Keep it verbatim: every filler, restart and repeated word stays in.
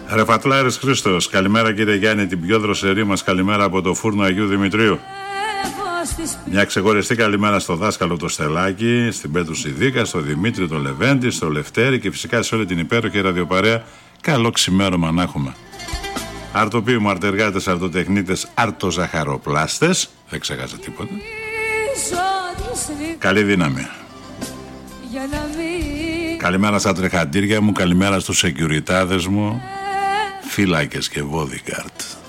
Ρεφατλάρης Χρήστος, καλημέρα κύριε Γιάννη, την πιο δροσερή μας καλημέρα από το φούρνο Αγίου Δημητρίου. Μια ξεχωριστή καλημέρα στο δάσκαλο το Στελάκη, στην Πέτρου Σιδίκα, στο Δημήτρη το Λεβέντη, στο Λευτέρη και φυσικά σε όλη την υπέροχη ραδιοπαρέα. Καλό ξημέρωμα να έχουμε. Αρτοποί μου, αρτεργάτες, αρτοτεχνίτες, αρτοζαχαροπλάστες. Δεν ξέχασα τίποτα. Καλή δύναμη. Καλημέρα στα τρεχαντήρια μου, καλημέρα στους σεκιουριτάδες μου, φύλακες και bodyguard.